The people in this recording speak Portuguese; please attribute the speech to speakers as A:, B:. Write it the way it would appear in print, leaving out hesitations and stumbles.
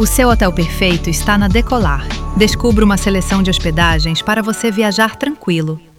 A: O seu hotel perfeito está na Decolar. Descubra uma seleção de hospedagens para você viajar tranquilo.